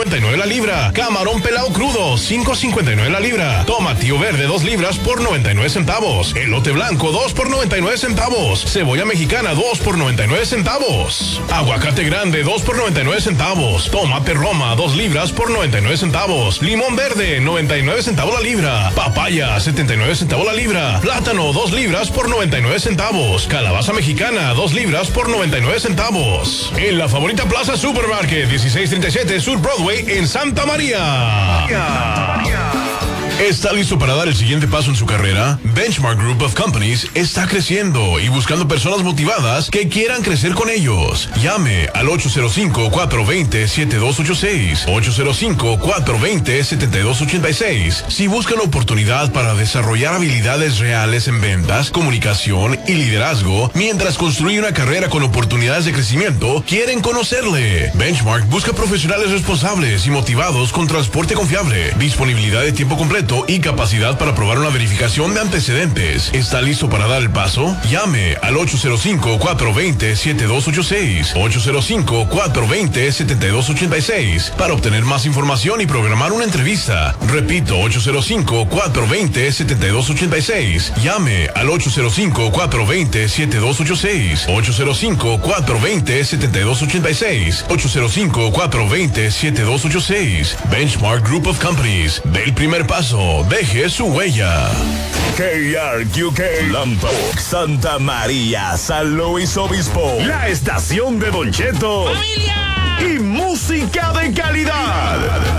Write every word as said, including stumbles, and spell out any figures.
noventa y nueve la libra. Camarón pelado crudo, cinco cincuenta y nueve la libra. Tomatillo verde, dos libras por noventa y nueve centavos. Elote blanco, dos por noventa y nueve centavos. Cebolla mexicana, dos por noventa y nueve centavos. Aguacate grande, dos por noventa y nueve centavos. Tomate Roma, dos libras por noventa y nueve centavos. Limón verde, noventa y nueve centavos la libra. Papaya, setenta y nueve centavos la libra. Plátano, dos libras por noventa y nueve centavos. Calabaza mexicana, dos libras por noventa y nueve centavos. En la favorita Plaza Supermarket, dieciséis treinta y siete Sur Broadway en Santa María. María. María. ¿Está listo para dar el siguiente paso en su carrera? Benchmark Group of Companies está creciendo y buscando personas motivadas que quieran crecer con ellos. Llame al ocho cero cinco, cuatro dos cero, siete dos ocho seis, ocho cero cinco, cuatro dos cero, siete dos ocho seis. Si buscan oportunidad para desarrollar habilidades reales en ventas, comunicación y liderazgo, mientras construye una carrera con oportunidades de crecimiento, quieren conocerle. Benchmark busca profesionales responsables y motivados con transporte confiable, disponibilidad de tiempo completo y capacidad para probar una verificación de antecedentes. ¿Está listo para dar el paso? Llame al ocho cero cinco, cuatro dos cero, siete dos ocho seis, ocho cero cinco, cuatro dos cero, siete dos ocho seis para obtener más información y programar una entrevista. Repito, ocho cero cinco, cuatro dos cero, siete dos ocho seis. Llame al ocho cero cinco, cuatro dos cero, siete dos ocho seis, ocho cero cinco, cuatro dos cero, siete dos ocho seis, ocho cero cinco, cuatro dos cero, siete dos ocho seis. Benchmark Group of Companies. Del primer paso, deje su huella. K R Q K, Lampa, Santa María, San Luis Obispo. La estación de Don Cheto. ¡Familia! Y música de calidad.